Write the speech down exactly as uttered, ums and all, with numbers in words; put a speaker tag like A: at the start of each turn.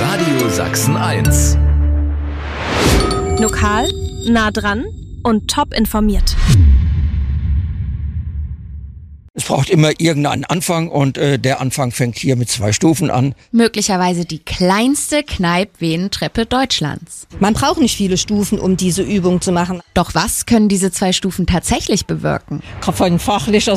A: Radio Sachsen eins.
B: Lokal, nah dran und top informiert.
C: Es braucht immer irgendeinen Anfang und äh, der Anfang fängt hier mit zwei Stufen an.
D: Möglicherweise die kleinste Kneipp-Venentreppe Deutschlands.
E: Man braucht nicht viele Stufen, um diese Übung zu machen.
D: Doch was können diese zwei Stufen tatsächlich bewirken?
E: Von fachlicher